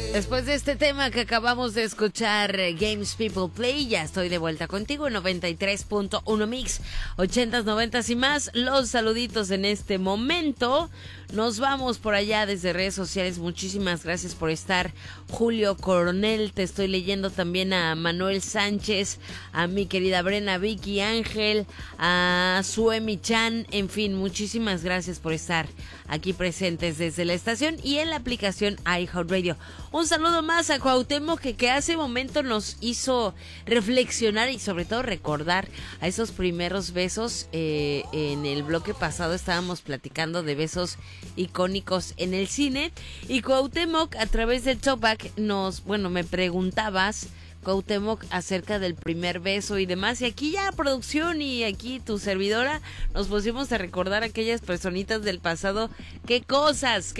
Después de este tema que acabamos de escuchar, Games People Play, ya estoy de vuelta contigo en 93.1 Mix, 80s, 90s y más. Los saluditos en este momento. Nos vamos por allá desde redes sociales. Muchísimas gracias por estar. Julio Coronel, te estoy leyendo también a Manuel Sánchez, a mi querida Brena, Vicky Ángel, a Suemi Chan, en fin, muchísimas gracias por estar aquí presentes desde la estación y en la aplicación iHeartRadio. Un saludo más a Cuauhtémoc que hace momento nos hizo reflexionar y sobre todo recordar a esos primeros besos. En el bloque pasado estábamos platicando de besos icónicos en el cine y Cuauhtémoc a través del Talkback me preguntabas, Cuauhtémoc, acerca del primer beso y demás, y aquí ya producción y aquí tu servidora nos pusimos a recordar aquellas personitas del pasado. Qué cosas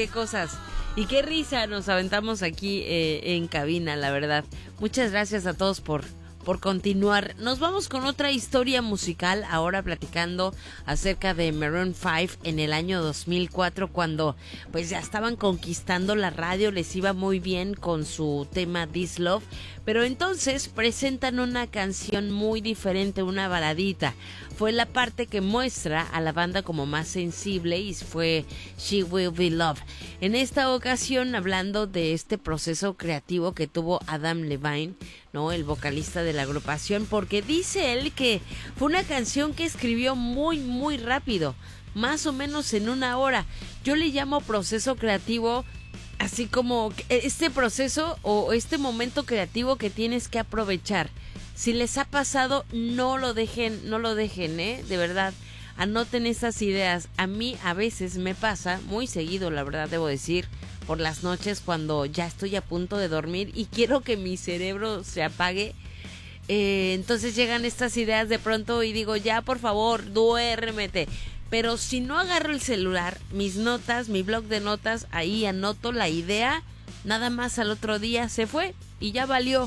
y qué risa nos aventamos aquí en cabina, la verdad. Muchas gracias a todos por continuar. Nos vamos con otra historia musical, ahora platicando acerca de Maroon 5 en el año 2004, cuando pues ya estaban conquistando la radio, les iba muy bien con su tema This Love, pero entonces presentan una canción muy diferente, una baladita. Fue la parte que muestra a la banda como más sensible y fue She Will Be Loved. En esta ocasión, hablando de este proceso creativo que tuvo Adam Levine, ¿no?, el vocalista de la agrupación, porque dice él que fue una canción que escribió muy rápido, más o menos en 1 hora. Yo le llamo proceso creativo, así como este proceso o este momento creativo que tienes que aprovechar. Si les ha pasado, no lo dejen, de verdad. Anoten esas ideas. A mí a veces me pasa, muy seguido, la verdad debo decir, por las noches cuando ya estoy a punto de dormir y quiero que mi cerebro se apague. Entonces llegan estas ideas de pronto y digo, ya por favor, duérmete. Pero si no agarro el celular, mis notas, mi blog de notas, ahí anoto la idea, nada más al otro día se fue y ya valió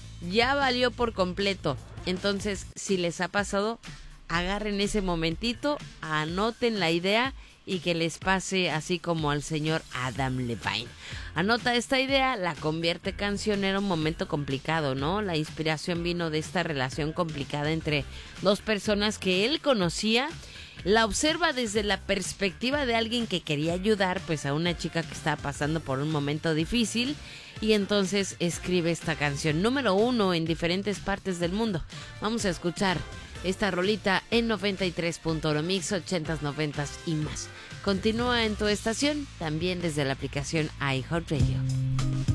por completo. Entonces, si les ha pasado, agarren ese momentito, anoten la idea y que les pase así como al señor Adam Levine. Anota esta idea, la convierte en canción. Era un momento complicado, ¿no? La inspiración vino de esta relación complicada entre dos personas que él conocía. La observa desde la perspectiva de alguien que quería ayudar pues a una chica que estaba pasando por un momento difícil, y entonces escribe esta canción número 1 en diferentes partes del mundo. Vamos a escuchar esta rolita en 93.1 Mix, 80s, 90s y más. Continúa en tu estación, también desde la aplicación iHeartRadio.